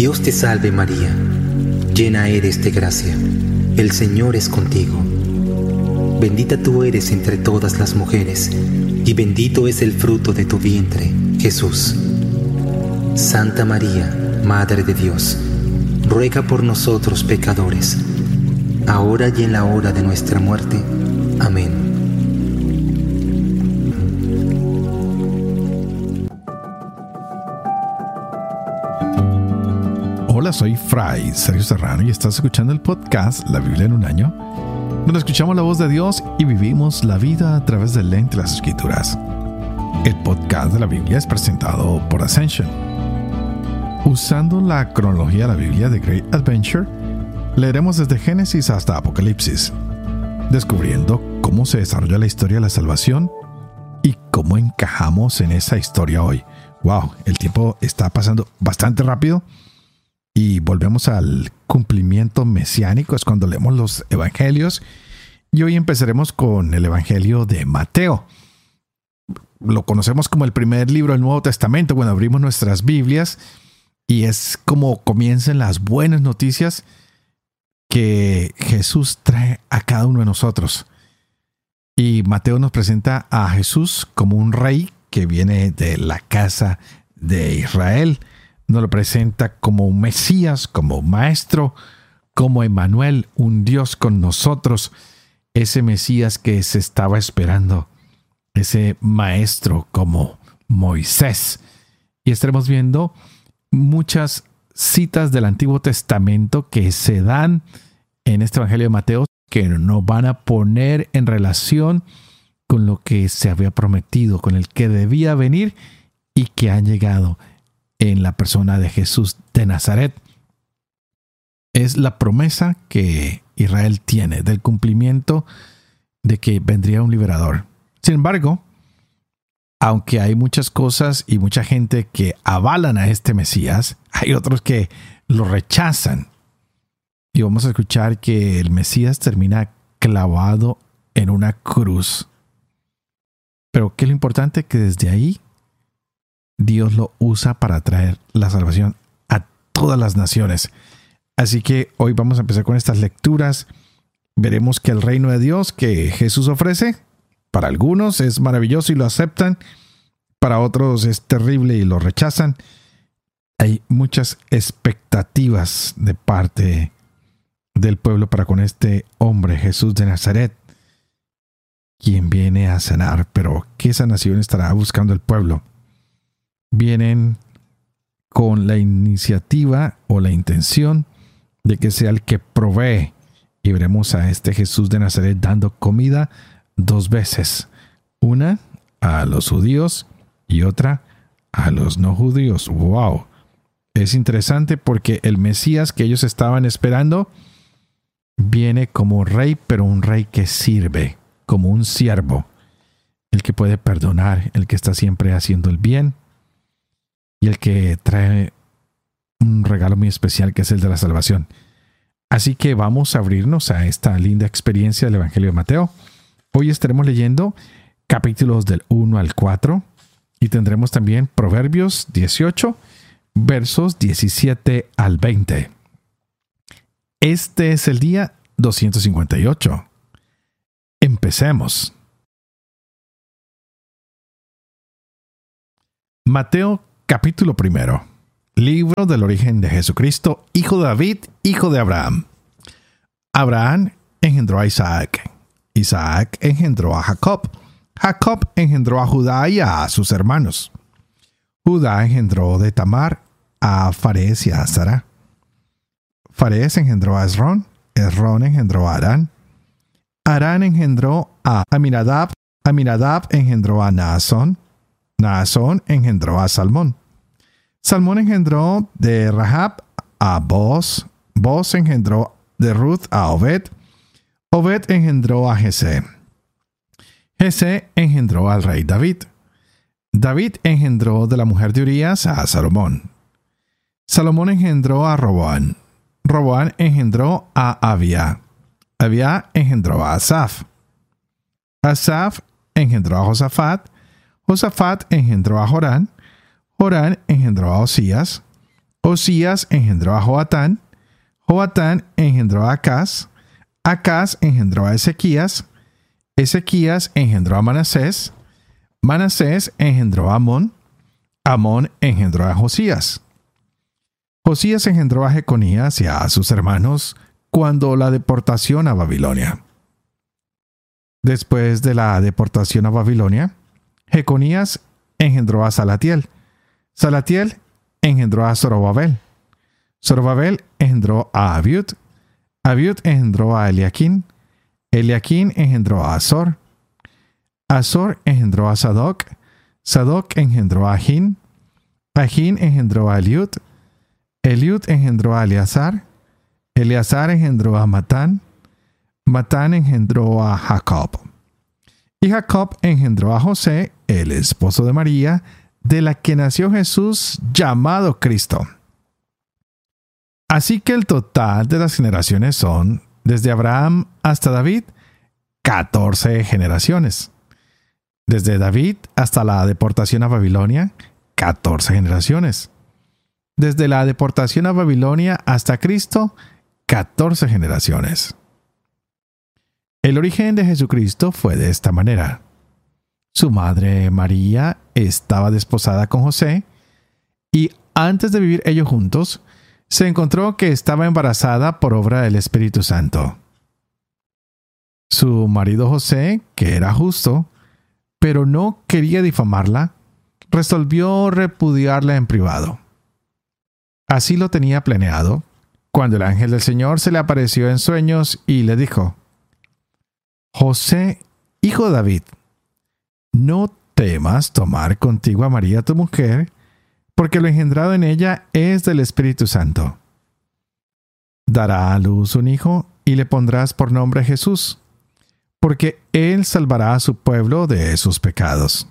Dios te salve María, llena eres de gracia, el Señor es contigo. Bendita tú eres entre todas las mujeres, y bendito es el fruto de tu vientre, Jesús. Santa María, Madre de Dios, ruega por nosotros pecadores, ahora y en la hora de nuestra muerte. Amén. Hola, soy Fray Sergio Serrano y estás escuchando el podcast La Biblia en un año, donde escuchamos la voz de Dios y vivimos la vida a través del lente de las Escrituras. El podcast de la Biblia es presentado por Ascension. Usando la cronología de la Biblia de Great Adventure, leeremos desde Génesis hasta Apocalipsis, descubriendo cómo se desarrolla la historia de la salvación y cómo encajamos en esa historia hoy. ¡Wow! El tiempo está pasando bastante rápido. Y volvemos al cumplimiento mesiánico, es cuando leemos los evangelios. Y hoy empezaremos con el evangelio de Mateo. Lo conocemos como el primer libro del Nuevo Testamento cuando abrimos nuestras Biblias. Y es como comienzan las buenas noticias que Jesús trae a cada uno de nosotros. Y Mateo nos presenta a Jesús como un rey que viene de la casa de Israel. Nos lo presenta como un Mesías, como un maestro, como Emmanuel, un Dios con nosotros. Ese Mesías que se estaba esperando. Ese maestro como Moisés. Y estaremos viendo muchas citas del Antiguo Testamento que se dan en este Evangelio de Mateo, que nos van a poner en relación con lo que se había prometido, con el que debía venir y que ha llegado en la persona de Jesús de Nazaret. Es la promesa que Israel tiene del cumplimiento de que vendría un liberador. Sin embargo, aunque hay muchas cosas y mucha gente que avalan a este Mesías, hay otros que lo rechazan. Y vamos a escuchar que el Mesías termina clavado en una cruz. Pero ¿qué es lo importante? Que desde ahí Dios lo usa para traer la salvación a todas las naciones. Así que hoy vamos a empezar con estas lecturas. Veremos que el reino de Dios que Jesús ofrece, para algunos es maravilloso y lo aceptan, para otros es terrible y lo rechazan. Hay muchas expectativas de parte del pueblo para con este hombre, Jesús de Nazaret, quien viene a sanar. Pero ¿qué sanación estará buscando el pueblo? Vienen con la iniciativa o la intención de que sea el que provee. Y veremos a este Jesús de Nazaret dando comida 2 veces. Una a los judíos y otra a los no judíos. ¡Wow! Es interesante porque el Mesías que ellos estaban esperando viene como rey, pero un rey que sirve, como un siervo. El que puede perdonar, el que está siempre haciendo el bien. Y el que trae un regalo muy especial que es el de la salvación. Así que vamos a abrirnos a esta linda experiencia del Evangelio de Mateo. Hoy estaremos leyendo capítulos del 1 al 4 y tendremos también Proverbios 18, versos 17 al 20. Este es el día 258. Empecemos. Mateo capítulo 1. Libro del origen de Jesucristo, hijo de David, hijo de Abraham. Abraham engendró a Isaac. Isaac engendró a Jacob. Jacob engendró a Judá y a sus hermanos. Judá engendró de Tamar a Farés y a Zara. Farés engendró a Esrón. Esrón engendró a Arán. Arán engendró a Aminadab. Aminadab engendró a Naasón. Naasón engendró a Salmón. Salmón engendró de Rahab a Boz. Boz engendró de Ruth a Obed. Obed engendró a Jesé. Jesé engendró al rey David. David engendró de la mujer de Urías a Salomón. Salomón engendró a Roboán. Roboán engendró a Abía. Abía engendró a Asaf. Asaf engendró a Josafat. Josafat engendró a Jorán. Jorán engendró a Osías. Osías engendró a Joatán, Joatán engendró a Acaz, Acaz engendró a Ezequías, Ezequías engendró a Manasés, Manasés engendró a Amón, Amón engendró a Josías. Josías engendró a Jeconías y a sus hermanos cuando la deportación a Babilonia. Después de la deportación a Babilonia, Jeconías engendró a Salatiel, Salatiel engendró a Zorobabel, Zorobabel engendró a Abiud, Abiud engendró a Eliaquín, Eliaquín engendró a Azor, Azor engendró a Sadoc, Sadoc engendró a Agín, Agín engendró a Eliud, Eliud engendró a Eleazar, Eleazar engendró a Matán, Matán engendró a Jacob. Y Jacob engendró a José, el esposo de María, de la que nació Jesús llamado Cristo. Así que el total de las generaciones son, desde Abraham hasta David, 14 generaciones. Desde David hasta la deportación a Babilonia, 14 generaciones. Desde la deportación a Babilonia hasta Cristo, 14 generaciones. El origen de Jesucristo fue de esta manera. Su madre María estaba desposada con José y antes de vivir ellos juntos, se encontró que estaba embarazada por obra del Espíritu Santo. Su marido José, que era justo, pero no quería difamarla, resolvió repudiarla en privado. Así lo tenía planeado, cuando el ángel del Señor se le apareció en sueños y le dijo: José, hijo de David, no temas tomar contigo a María tu mujer, porque lo engendrado en ella es del Espíritu Santo. Dará a luz un hijo y le pondrás por nombre Jesús, porque él salvará a su pueblo de sus pecados.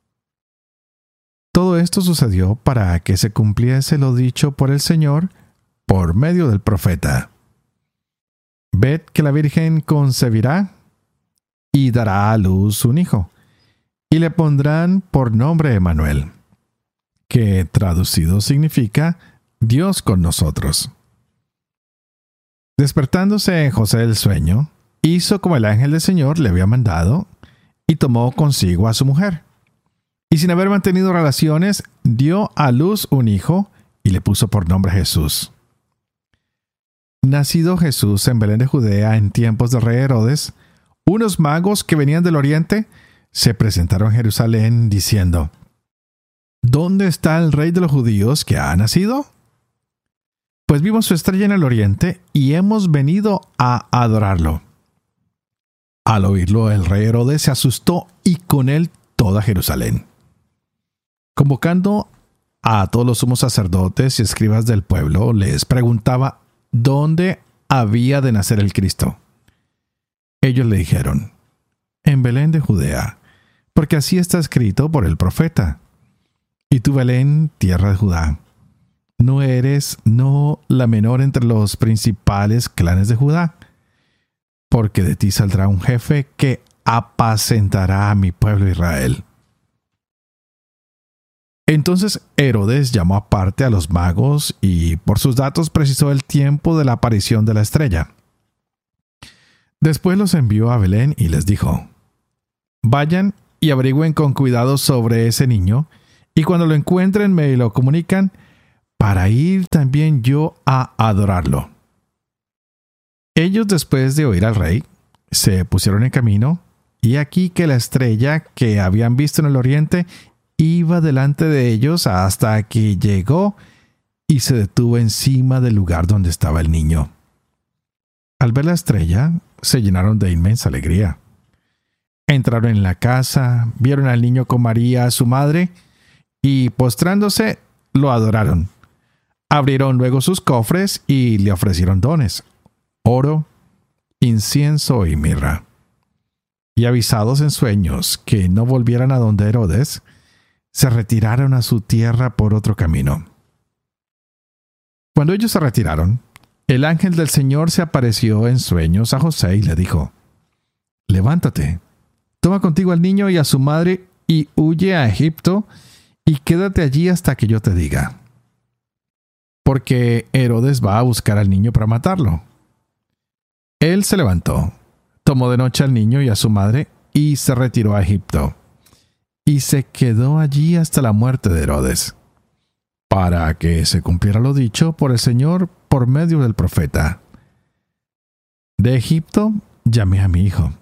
Todo esto sucedió para que se cumpliese lo dicho por el Señor por medio del profeta. Ved que la Virgen concebirá y dará a luz un hijo, y le pondrán por nombre Emmanuel, que traducido significa Dios con nosotros. Despertándose José del sueño, hizo como el ángel del Señor le había mandado, y tomó consigo a su mujer. Y sin haber mantenido relaciones, dio a luz un hijo, y le puso por nombre Jesús. Nacido Jesús en Belén de Judea en tiempos del rey Herodes, unos magos que venían del oriente se presentaron en Jerusalén diciendo: ¿Dónde está el rey de los judíos que ha nacido? Pues vimos su estrella en el oriente y hemos venido a adorarlo. Al oírlo, el rey Herodes se asustó y con él toda Jerusalén. Convocando a todos los sumos sacerdotes y escribas del pueblo, les preguntaba dónde había de nacer el Cristo. Ellos le dijeron: en Belén de Judea, porque así está escrito por el profeta. Y tú, Belén, tierra de Judá, no eres la menor entre los principales clanes de Judá, porque de ti saldrá un jefe que apacentará a mi pueblo Israel. Entonces Herodes llamó aparte a los magos y por sus datos precisó el tiempo de la aparición de la estrella. Después los envió a Belén y les dijo: vayan y averigüen con cuidado sobre ese niño, y cuando lo encuentren me lo comunican, para ir también yo a adorarlo. Ellos, después de oír al rey, se pusieron en camino, y aquí que la estrella que habían visto en el oriente iba delante de ellos hasta que llegó y se detuvo encima del lugar donde estaba el niño. Al ver la estrella, se llenaron de inmensa alegría. Entraron en la casa, vieron al niño con María, su madre, y postrándose, lo adoraron. Abrieron luego sus cofres y le ofrecieron dones: oro, incienso y mirra. Y avisados en sueños que no volvieran a donde Herodes, se retiraron a su tierra por otro camino. Cuando ellos se retiraron, el ángel del Señor se apareció en sueños a José y le dijo: levántate, toma contigo al niño y a su madre y huye a Egipto y quédate allí hasta que yo te diga. porque Herodes va a buscar al niño para matarlo. Él se levantó, tomó de noche al niño y a su madre y se retiró a Egipto. Y se quedó allí hasta la muerte de Herodes, para que se cumpliera lo dicho por el Señor por medio del profeta: de Egipto llamé a mi hijo.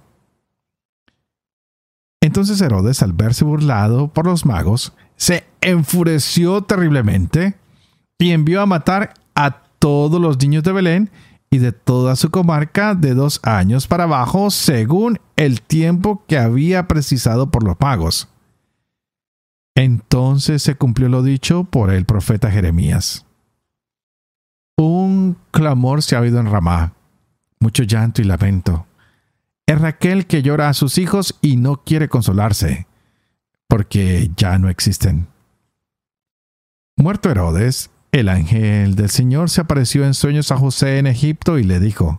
Entonces Herodes, al verse burlado por los magos, se enfureció terriblemente y envió a matar a todos los niños de Belén y de toda su comarca de 2 años para abajo, según el tiempo que había precisado por los magos. Entonces se cumplió lo dicho por el profeta Jeremías. Un clamor se ha oído en Ramá, mucho llanto y lamento. Es Raquel que llora a sus hijos y no quiere consolarse, porque ya no existen. Muerto Herodes, el ángel del Señor se apareció en sueños a José en Egipto y le dijo: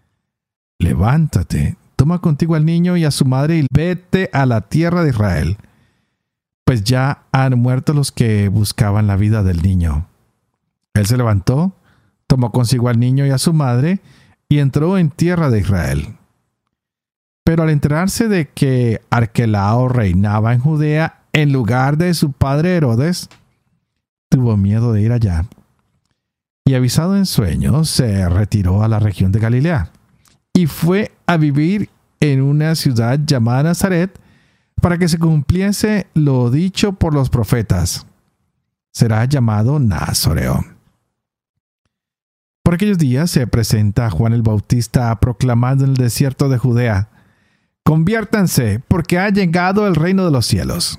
levántate, toma contigo al niño y a su madre y vete a la tierra de Israel, pues ya han muerto los que buscaban la vida del niño. Él se levantó, tomó consigo al niño y a su madre y entró en tierra de Israel. Pero al enterarse de que Arquelao reinaba en Judea en lugar de su padre Herodes, tuvo miedo de ir allá. Y avisado en sueños, se retiró a la región de Galilea y fue a vivir en una ciudad llamada Nazaret, para que se cumpliese lo dicho por los profetas: será llamado Nazoreo. Por aquellos días se presenta Juan el Bautista proclamando en el desierto de Judea: conviértanse, porque ha llegado el reino de los cielos.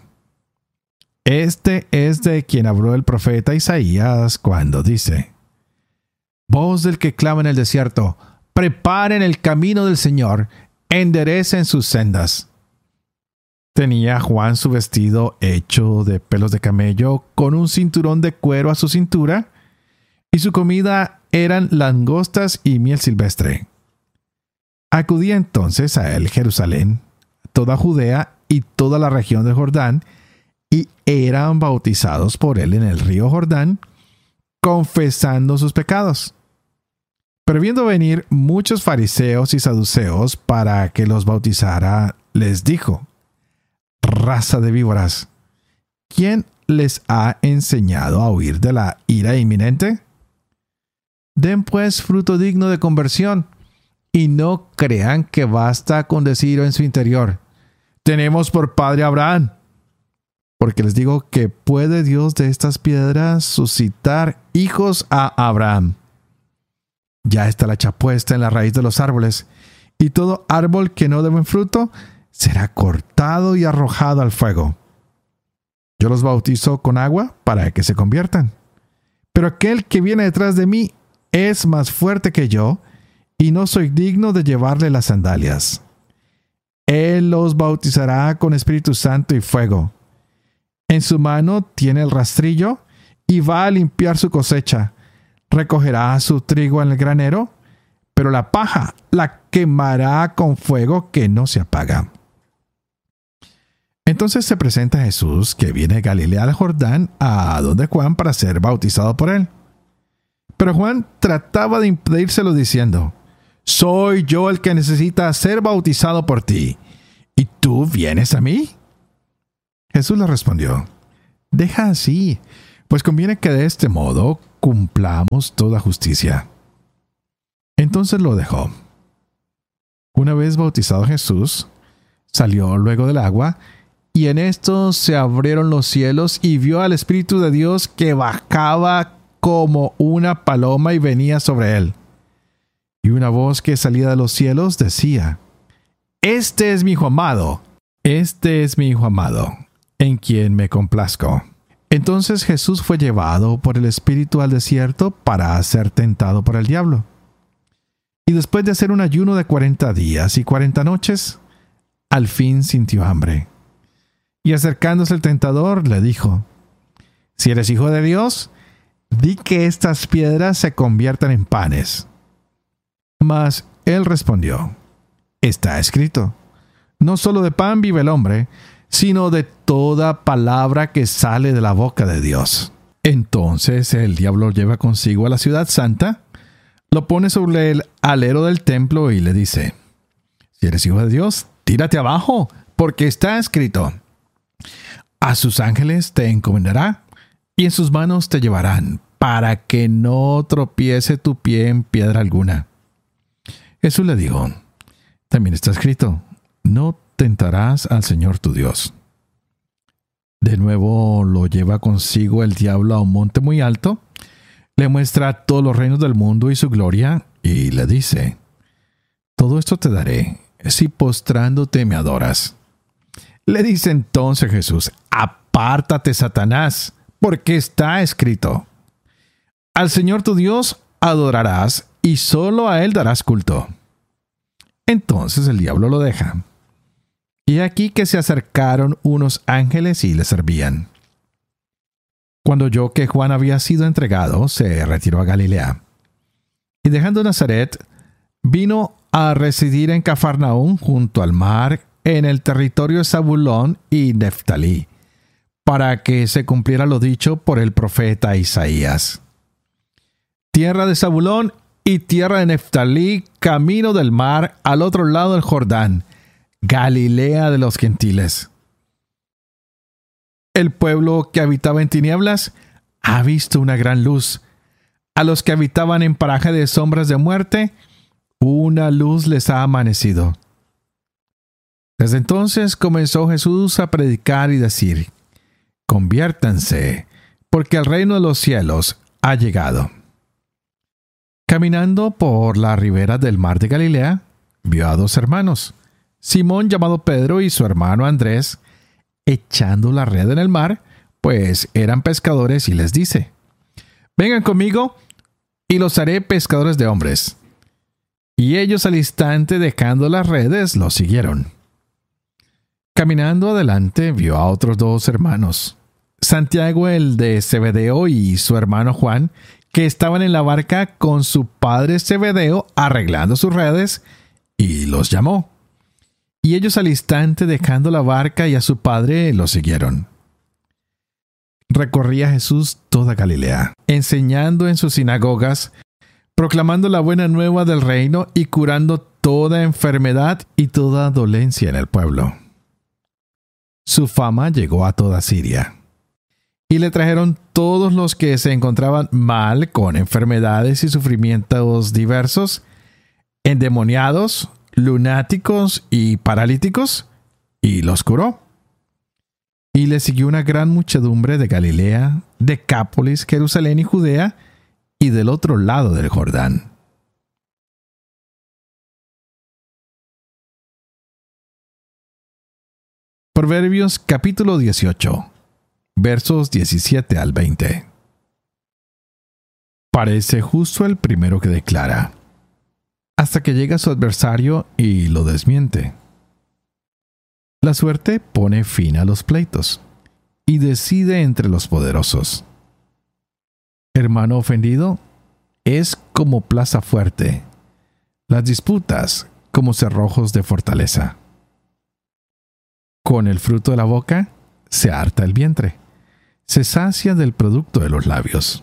Este es de quien habló el profeta Isaías cuando dice: voz del que clama en el desierto, preparen el camino del Señor, enderecen sus sendas. Tenía Juan su vestido hecho de pelos de camello, con un cinturón de cuero a su cintura, y su comida eran langostas y miel silvestre. Acudía entonces a él Jerusalén, toda Judea y toda la región del Jordán, y eran bautizados por él en el río Jordán, confesando sus pecados. Pero viendo venir muchos fariseos y saduceos para que los bautizara, les dijo: raza de víboras, ¿quién les ha enseñado a huir de la ira inminente? Den pues fruto digno de conversión, y no crean que basta con decir en su interior: tenemos por padre a Abraham. Porque les digo que puede Dios de estas piedras suscitar hijos a Abraham. Ya está la hacha puesta en la raíz de los árboles, y todo árbol que no dé buen fruto será cortado y arrojado al fuego. Yo los bautizo con agua para que se conviertan. Pero aquel que viene detrás de mí es más fuerte que yo, y no soy digno de llevarle las sandalias. Él los bautizará con Espíritu Santo y fuego. En su mano tiene el rastrillo y va a limpiar su cosecha. Recogerá su trigo en el granero, pero la paja la quemará con fuego que no se apaga. Entonces se presenta Jesús, que viene de Galilea al Jordán, a donde Juan para ser bautizado por él. Pero Juan trataba de impedírselo diciendo: soy yo el que necesita ser bautizado por ti, ¿y tú vienes a mí? Jesús le respondió: deja así, pues conviene que de este modo cumplamos toda justicia. Entonces lo dejó. Una vez bautizado Jesús, salió luego del agua, y en esto se abrieron los cielos y vio al Espíritu de Dios que bajaba como una paloma y venía sobre él. Y una voz que salía de los cielos decía: este es mi Hijo amado, en quien me complazco. Entonces Jesús fue llevado por el Espíritu al desierto para ser tentado por el diablo. Y después de hacer un ayuno de 40 días y 40 noches, al fin sintió hambre. Y acercándose el tentador, le dijo: si eres hijo de Dios, di que estas piedras se conviertan en panes. Mas él respondió: está escrito, no solo de pan vive el hombre, sino de toda palabra que sale de la boca de Dios. Entonces el diablo lleva consigo a la ciudad santa, lo pone sobre el alero del templo y le dice: si eres hijo de Dios, tírate abajo, porque está escrito: a sus ángeles te encomendará, y en sus manos te llevarán, para que no tropiece tu pie en piedra alguna. Jesús le dijo: también está escrito: no tentarás al Señor tu Dios. De nuevo lo lleva consigo el diablo a un monte muy alto, le muestra todos los reinos del mundo y su gloria, y le dice: todo esto te daré, si postrándote me adoras. Le dice entonces Jesús: apártate, Satanás, porque está escrito: al Señor tu Dios adorarás, y solo a Él darás culto. Entonces el diablo lo deja. Y aquí que se acercaron unos ángeles y le servían. Cuando oyó que Juan había sido entregado, se retiró a Galilea. Y dejando Nazaret, vino a residir en Cafarnaúm, junto al mar, en el territorio de Zabulón y Neftalí, para que se cumpliera lo dicho por el profeta Isaías: tierra de Zabulón y tierra de Neftalí, camino del mar, al otro lado del Jordán, Galilea de los gentiles. El pueblo que habitaba en tinieblas ha visto una gran luz. A los que habitaban en paraje de sombras de muerte, una luz les ha amanecido. Desde entonces comenzó Jesús a predicar y decir: conviértanse, porque el reino de los cielos ha llegado. Caminando por la ribera del mar de Galilea, vio a dos hermanos, Simón llamado Pedro y su hermano Andrés, echando la red en el mar, pues eran pescadores, y les dice: vengan conmigo y los haré pescadores de hombres. Y ellos al instante, dejando las redes, los siguieron. Caminando adelante, vio a otros dos hermanos, Santiago el de Zebedeo y su hermano Juan, que estaban en la barca con su padre Zebedeo arreglando sus redes, y los llamó. Y ellos al instante, dejando la barca y a su padre, los siguieron. Recorría Jesús toda Galilea, enseñando en sus sinagogas, proclamando la buena nueva del reino y curando toda enfermedad y toda dolencia en el pueblo. Su fama llegó a toda Siria. Y le trajeron todos los que se encontraban mal, con enfermedades y sufrimientos diversos, endemoniados, lunáticos y paralíticos, y los curó. Y le siguió una gran muchedumbre de Galilea, Decápolis, Jerusalén y Judea, y del otro lado del Jordán. Proverbios capítulo 18, versos 17 al 20. Parece justo el primero que declara, hasta que llega su adversario y lo desmiente. La suerte pone fin a los pleitos y decide entre los poderosos. Hermano ofendido es como plaza fuerte, las disputas como cerrojos de fortaleza. Con el fruto de la boca se harta el vientre, se sacia del producto de los labios.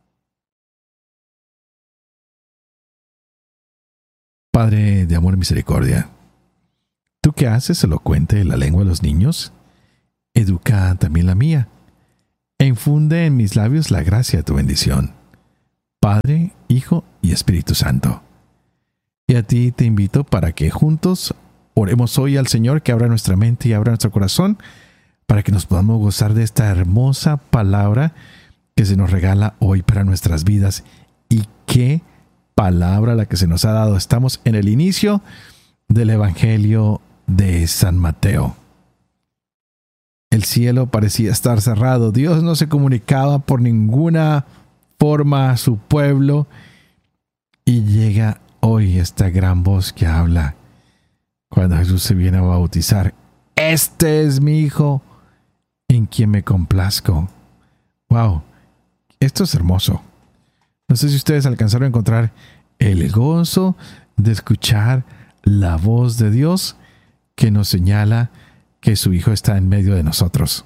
Padre de amor y misericordia, ¿tú que haces elocuente la lengua de los niños? Educa también la mía, e infunde en mis labios la gracia de tu bendición. Padre, Hijo y Espíritu Santo. Y a ti te invito para que juntos oremos hoy al Señor, que abra nuestra mente y abra nuestro corazón, para que nos podamos gozar de esta hermosa palabra que se nos regala hoy para nuestras vidas. Y qué palabra la que se nos ha dado. Estamos en el inicio del Evangelio de San Mateo. El cielo parecía estar cerrado. Dios no se comunicaba por ninguna forma a su pueblo. Y llega hoy esta gran voz que habla cuando Jesús se viene a bautizar. Este es mi Hijo, en quien me complazco. ¡Wow! Esto es hermoso. No sé si ustedes alcanzaron a encontrar el gozo de escuchar la voz de Dios que nos señala que su Hijo está en medio de nosotros.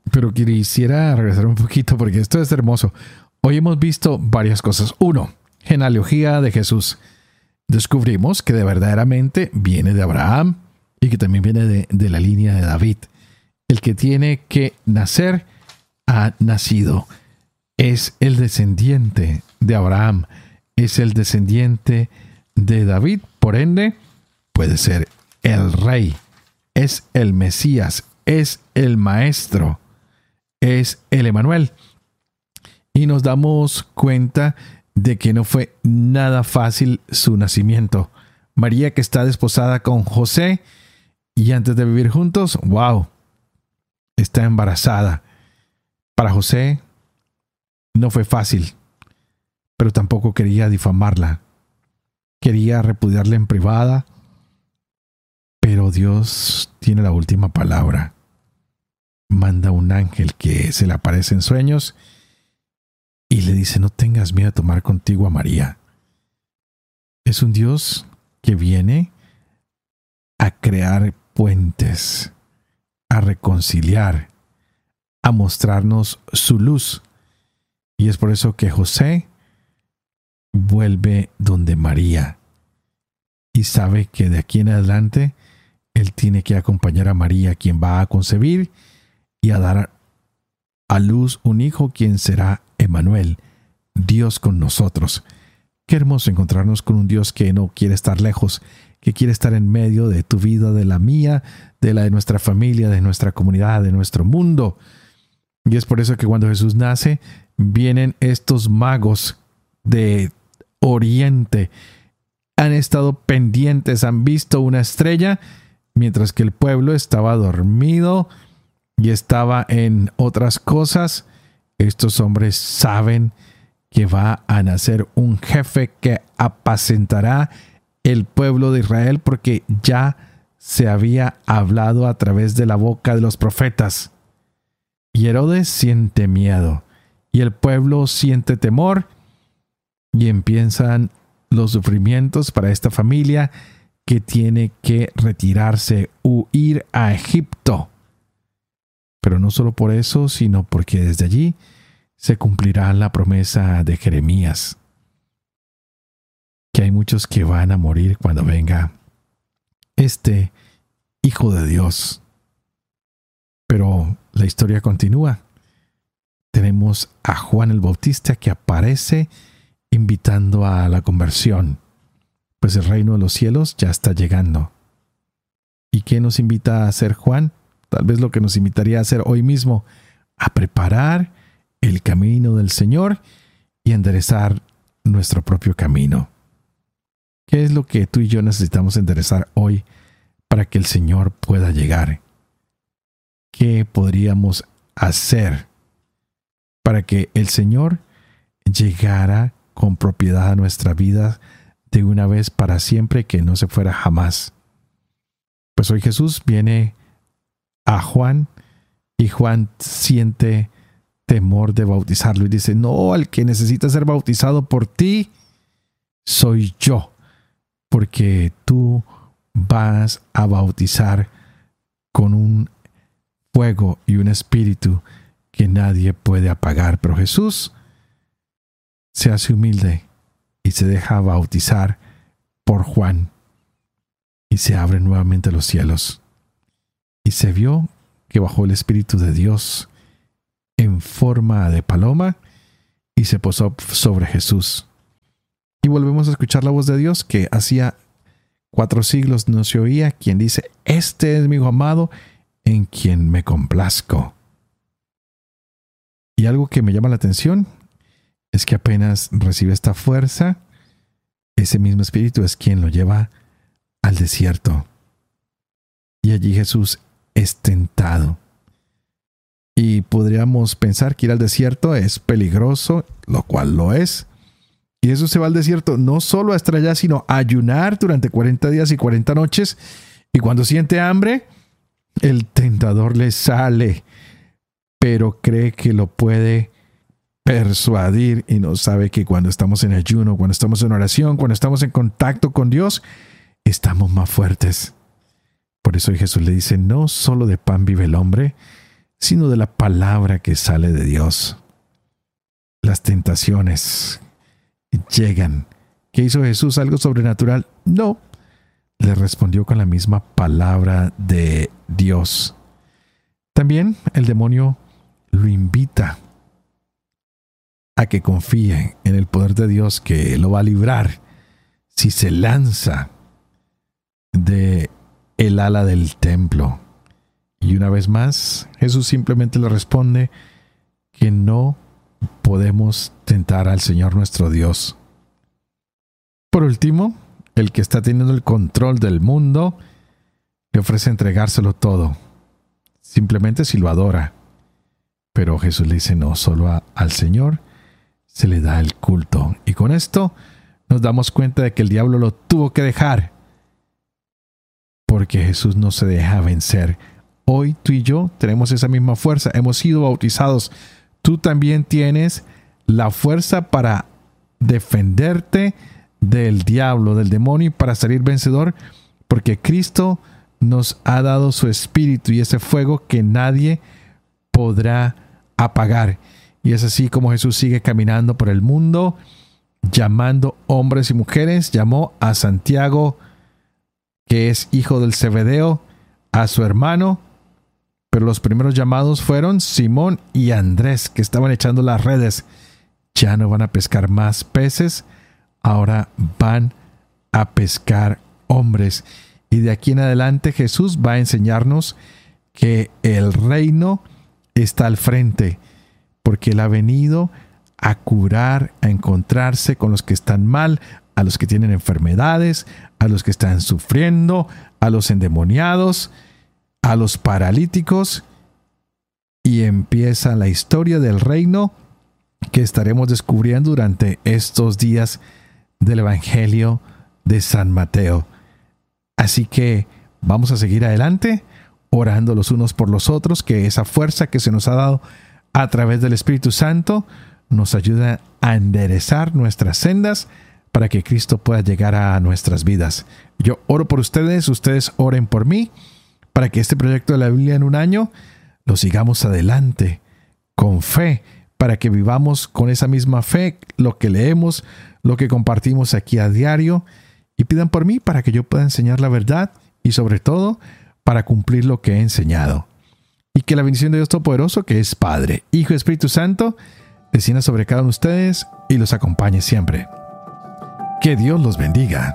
Pero quisiera regresar un poquito porque esto es hermoso. Hoy hemos visto varias cosas. Uno, genealogía de Jesús. Descubrimos que verdaderamente viene de Abraham y que también viene de la línea de David. El que tiene que nacer ha nacido. Es el descendiente de Abraham. Es el descendiente de David. Por ende, puede ser el rey. Es el Mesías. Es el Maestro. Es el Emanuel. Y nos damos cuenta de que no fue nada fácil su nacimiento. María, que está desposada con José y antes de vivir juntos, ¡wow!, está embarazada. Para José no fue fácil, pero tampoco quería difamarla. Quería repudiarla en privada, pero Dios tiene la última palabra. Manda un ángel que se le aparece en sueños y le dice: no tengas miedo de tomar contigo a María. Es un Dios que viene a crear puentes, a reconciliar, a mostrarnos su luz. Y es por eso que José vuelve donde María y sabe que de aquí en adelante él tiene que acompañar a María, quien va a concebir y a dar a luz un hijo, quien será Emanuel, Dios con nosotros. Qué hermoso encontrarnos con un Dios que no quiere estar lejos, que quiere estar en medio de tu vida, de la mía, de la de nuestra familia, de nuestra comunidad, de nuestro mundo. Y es por eso que cuando Jesús nace, vienen estos magos de Oriente. Han estado pendientes, han visto una estrella, mientras que el pueblo estaba dormido y estaba en otras cosas. Estos hombres saben que va a nacer un jefe que apacentará el pueblo de Israel, porque ya se había hablado a través de la boca de los profetas. Y Herodes siente miedo, y el pueblo siente temor, y empiezan los sufrimientos para esta familia que tiene que retirarse, huir a Egipto. Pero no solo por eso, sino porque desde allí se cumplirá la promesa de Jeremías, que hay muchos que van a morir cuando venga este Hijo de Dios. Pero la historia continúa. Tenemos a Juan el Bautista que aparece invitando a la conversión, pues el reino de los cielos ya está llegando. ¿Y qué nos invita a hacer Juan? Tal vez lo que nos invitaría a hacer hoy mismo: a preparar el camino del Señor y enderezar nuestro propio camino. ¿Qué es lo que tú y yo necesitamos enderezar hoy para que el Señor pueda llegar? ¿Qué podríamos hacer para que el Señor llegara con propiedad a nuestra vida de una vez para siempre, que no se fuera jamás? Pues hoy Jesús viene a Juan y Juan siente temor de bautizarlo y dice: no, al que necesita ser bautizado por ti soy yo, porque tú vas a bautizar con un fuego y un espíritu que nadie puede apagar. Pero Jesús se hace humilde y se deja bautizar por Juan, y se abren nuevamente los cielos, y se vio que bajó el Espíritu de Dios en forma de paloma y se posó sobre Jesús. Y volvemos a escuchar la voz de Dios que hacía 4 siglos no se oía, quien dice: este es mi Hijo amado, en quien me complazco. Y algo que me llama la atención es que apenas recibe esta fuerza, ese mismo Espíritu es quien lo lleva al desierto. Y allí Jesús es tentado. Y podríamos pensar que ir al desierto es peligroso, lo cual lo es. Y Jesús se va al desierto no solo a estar allá, sino a ayunar durante 40 días y 40 noches. Y cuando siente hambre, el tentador le sale, pero cree que lo puede persuadir y no sabe que cuando estamos en ayuno, cuando estamos en oración, cuando estamos en contacto con Dios, estamos más fuertes. Por eso Jesús le dice: no solo de pan vive el hombre, sino de la palabra que sale de Dios. Las tentaciones llegan. ¿Qué hizo Jesús? ¿Algo sobrenatural? No. Le respondió con la misma palabra de Dios. También el demonio lo invita a que confíe en el poder de Dios, que lo va a librar si se lanza de el ala del templo. Y una vez más, Jesús simplemente le responde que no podemos tentar al Señor nuestro Dios. Por último, el que está teniendo el control del mundo le ofrece entregárselo todo, simplemente si lo adora. Pero Jesús le dice no, solo al Señor se le da el culto. Y con esto nos damos cuenta de que el diablo lo tuvo que dejar, porque Jesús no se deja vencer. Hoy tú y yo tenemos esa misma fuerza, hemos sido bautizados. Tú también tienes la fuerza para defenderte del diablo, del demonio, y para salir vencedor, porque Cristo nos ha dado su espíritu y ese fuego que nadie podrá apagar. Y es así como Jesús sigue caminando por el mundo, llamando hombres y mujeres. Llamó a Santiago, que es hijo del Zebedeo, a su hermano, pero los primeros llamados fueron Simón y Andrés, que estaban echando las redes. Ya no van a pescar más peces, ahora van a pescar hombres. Y de aquí en adelante Jesús va a enseñarnos que el reino está al frente, porque Él ha venido a curar, a encontrarse con los que están mal, a los que tienen enfermedades, a los que están sufriendo, a los endemoniados, a los paralíticos. Y empieza la historia del reino que estaremos descubriendo durante estos días del Evangelio de San Mateo. Así que vamos a seguir adelante, orando los unos por los otros, que esa fuerza que se nos ha dado a través del Espíritu Santo nos ayuda a enderezar nuestras sendas para que Cristo pueda llegar a nuestras vidas. Yo oro por ustedes, ustedes oren por mí, para que este proyecto de la Biblia en un año lo sigamos adelante con fe, para que vivamos con esa misma fe lo que leemos, lo que compartimos aquí a diario, y pidan por mí para que yo pueda enseñar la verdad y sobre todo para cumplir lo que he enseñado. Y que la bendición de Dios Todopoderoso, que es Padre, Hijo y Espíritu Santo, descienda sobre cada uno de ustedes y los acompañe siempre. Que Dios los bendiga.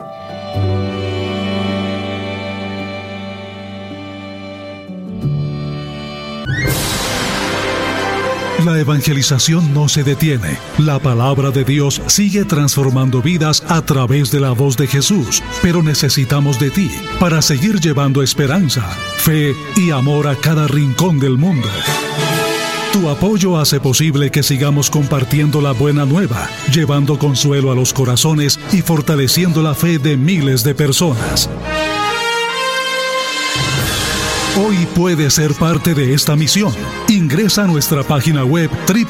La evangelización no se detiene. La palabra de Dios sigue transformando vidas a través de la voz de Jesús, pero necesitamos de ti para seguir llevando esperanza, fe y amor a cada rincón del mundo. Tu apoyo hace posible que sigamos compartiendo la buena nueva, llevando consuelo a los corazones y fortaleciendo la fe de miles de personas. Hoy puedes ser parte de esta misión. Ingresa a nuestra página web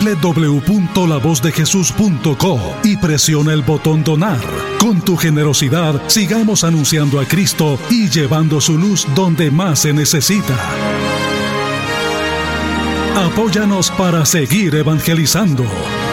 www.lavozdejesús.co y presiona el botón Donar. Con tu generosidad, sigamos anunciando a Cristo y llevando su luz donde más se necesita. Apóyanos para seguir evangelizando.